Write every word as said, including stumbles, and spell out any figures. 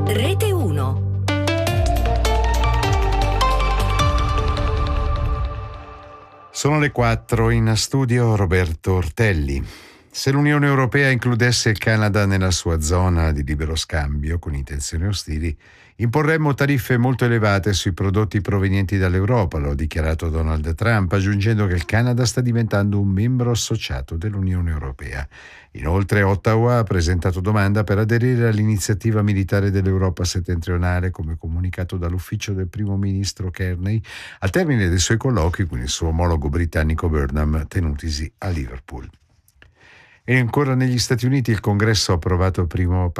Rete uno. Sono le quattro, in studio Roberto Ortelli. Se l'Unione Europea includesse il Canada nella sua zona di libero scambio con intenzioni ostili, imporremmo tariffe molto elevate sui prodotti provenienti dall'Europa, lo ha dichiarato Donald Trump, aggiungendo che il Canada sta diventando un membro associato dell'Unione Europea. Inoltre Ottawa ha presentato domanda per aderire all'iniziativa militare dell'Europa settentrionale, come comunicato dall'ufficio del primo ministro Kearney al termine dei suoi colloqui con il suo omologo britannico Burnham, tenutisi a Liverpool. E ancora negli Stati Uniti il Congresso ha approvato il primo